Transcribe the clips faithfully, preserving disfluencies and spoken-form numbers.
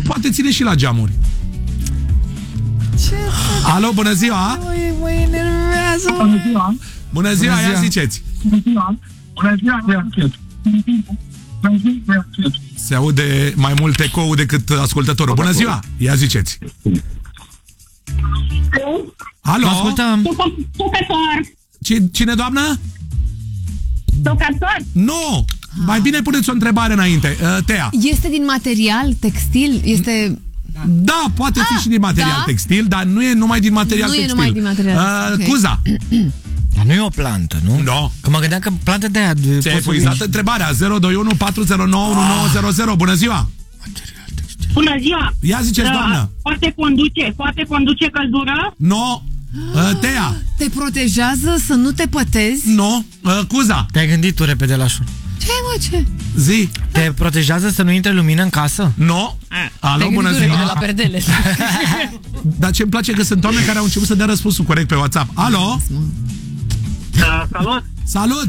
se poate ține și la geamuri. Ce? Alo, bună ziua! Mă enervează. Bună ziua! Bună ziua, Bună ia ziua. ziceți! Bună ziua! Bună ziua! Bună ziua! Se aude mai mult ecou decât ascultătorul. Bună ziua! Ia ziceți! Alo? Ascultăm. Tocător! Cine, doamnă? Tocător! Nu! Mai bine puneți o întrebare înainte. Uh, Tea. Este din material textil? Este... Da, poate fi Ah, și din material da? textil, dar nu e numai din material Nu e textil. numai din material. Uh, Ok. Cuza. Dar nu e o plantă, nu? No. Că mă gândeam că planta de aia... de- Ți-ai poți să epuizat vinzi. întrebarea. zero doi unu patru zero nouă unu nouă zero zero. Bună ziua! Bună ziua! Ia ziceți, Da, doamnă. Poate conduce, poate conduce căldură? No. Uh, Tea. Te protejează să nu te pătezi? No. Uh, Cuza. Te-ai gândit tu repede la șur. Ce mă, ce? Zi. Te protejează să nu intre lumină în casă? No. Alo, Te-ai bună gândit tu de la ziua. perdele. Dar ce-mi place că sunt oameni care au început să dea răspunsul corect pe WhatsApp. Alo? Uh, salut! Salut!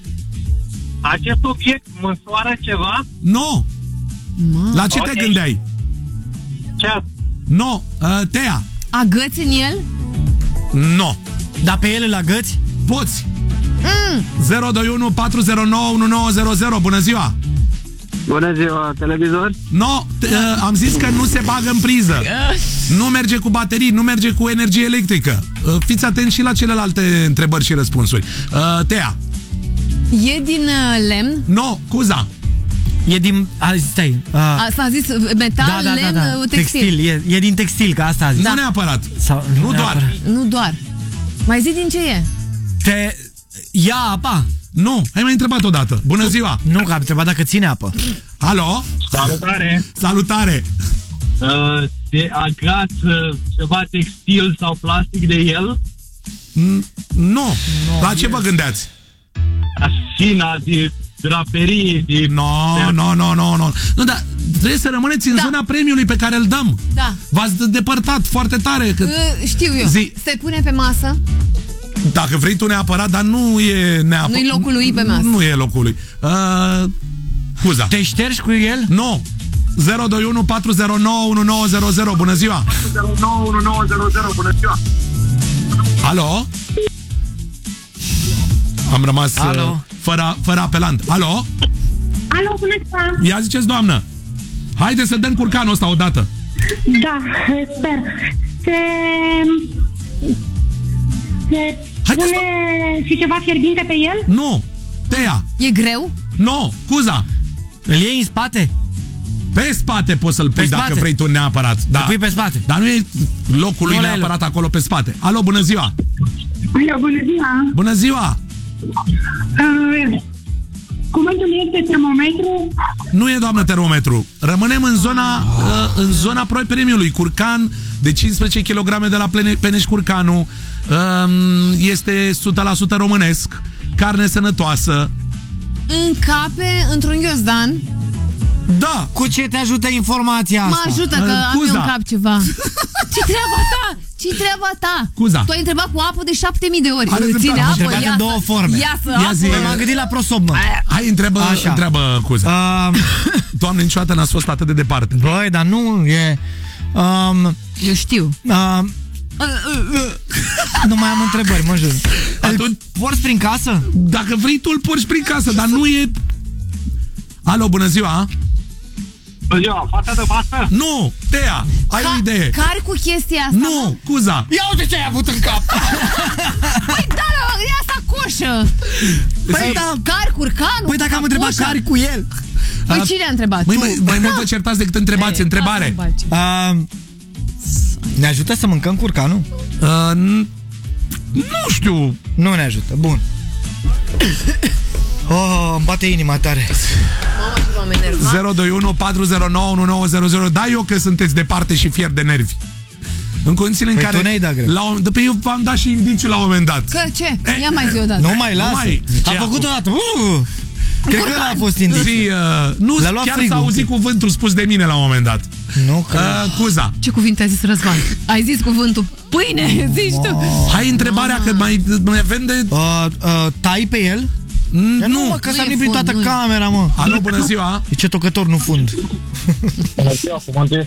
Acest obiect măsoară ceva? No. Mă. La ce Ok. te gândeai? Ceas. No. Uh, Tea. Agăți în el? No. Dar pe ele la găți? Poți. Mm. zero doi unu patru zero nouă unu nouă zero zero. Bună ziua! Bună ziua, televizor? No, t- uh, am zis că nu se bagă în priză. Nu merge cu baterii, nu merge cu energie electrică. Uh, fiți atenți și la celelalte întrebări și răspunsuri. Uh, Tea. E din uh, lemn? No, Cuza. E din... A, stai. A, Asta a zis uh, metal, da, da, lemn, da, da. uh, textil. E, e din textil, că asta a zis. Nu neapărat. Sau, Nu doar. neapărat. Nu doar. Mai zi din ce e? Te... Ia apa. Nu, ai mai întrebat odată. Bună ziua. Nu, că am întrebat dacă ține apă. Alo? Salutare! Salutare. Uh, se agață ceva textil sau plastic de el? N- Nu. La ce vă gândeați? Asina de draperie, de... No, no, no, no, no. Nu, dar trebuie să rămâneți în Da. zona premiului pe care îl dăm. Da. V-ați depărtat foarte tare. Că... Uh, știu eu. Zi. Se pune pe masă? Dacă vrei tu neapărat, dar nu e neapărat. Nu-i locul lui pe masă. Nu e locul lui. Uh, Cuza. Te ștergi cu el? Nu. zero doi unu patru zero nouă unu nouă zero zero. Bună ziua. zero nouă unu nouă zero zero, bună ziua! Alo? Am rămas Alo? uh, fără, fără apelant. Alo? Alo, bună ziua! Ia ziceți, doamnă. Haide să dăm curcanul ăsta odată. Da, sper. Se... Se Haideți, pune și ceva fierbinte pe el? Nu. Tea. E greu? Nu. Cuza. Îl iei în spate? Pe spate poți să-l pui Pe dacă spate. vrei tu neapărat. Da. Îl pui pe spate. Dar nu e locul lui Nu la el. neapărat acolo pe spate. Alo, bună ziua. Alo, bună ziua! Bună ziua. Uh, cuvântul este termometru? Nu e, doamnă, termometru. Rămânem în zona, uh, în zona pro premiului. Curcan de cincisprezece kilograme de la Plene- Peneș Curcanu. Um, este o sută la sută românesc. Carne sănătoasă. Încape într-un ghiozdan? Da. Cu ce te ajută informația Mă asta? ajută că Uh, am eu Cuza. în cap ceva. Ce treaba ta? Ce treaba ta? Cuza. Tu ai întrebat cu apă de șapte mii de ori. Are dreptate. Ține Am apă, întrebat în iasă, două forme. Iasă, Ia zi. apă. M-am gândit la prosop, mă. Hai, întreabă, Așa. întreabă Cuza. Um, Doamne, niciodată n-ați fost atât de departe. băi, dar nu e... Um, Eu știu. um, nu mai am întrebări, mă jur. Atunci- Îl porți prin casă? Dacă vrei tu îl porți prin casă, dar nu e... Alo, bună ziua. Bună ziua, fața de masă? Nu, Tea, ai o idee. Care cu chestia asta? Nu, Cuza. Ia uite ce ai avut în cap! Păi da, la, ia sacoșă. Păi da, Car, curcanul, păi dacă am întrebat sacoșa. care cu el. Păi cine a întrebat? Mai, Tu. mai, mai mult vă certați decât întrebați. Ei, Întrebare. asta-mi place. Um, ne ajută să mâncăm curcanul? Uh, n- nu știu. Nu ne ajută, bun. Oh, îmi bate inima tare. Mamă, ce v-am enervat. zero doi unu patru zero nouă unu nouă zero zero. Da, eu că sunteți departe și fier de nervi. În condițiile în Păi care tu ne-ai dat greu. la, un- Păi eu v-am dat și indiciu la un moment dat. Că ce? Ia mai zi o dată. Nu mai lasă. mai. A Ce făcut o acum? dată. Uh, cred că ăla a fost indiciu. Zi, uh, nu, L-a luat chiar frigul. s-a auzit cuvântul spus de mine la un moment dat. Nu, că... Uh, Cuza. Ce cuvinte ai zis, Răzvan? Ai zis cuvântul pâine, zici tu. Hai întrebarea că mai, mai avem de... Uh, uh, tai pe el? Mm, Nu, nu. mă, că nu s-a e nimerit fund, toată nu e. camera, mă. Alo, bună ziua. E ce tocător, nu fund. Bună ziua, cum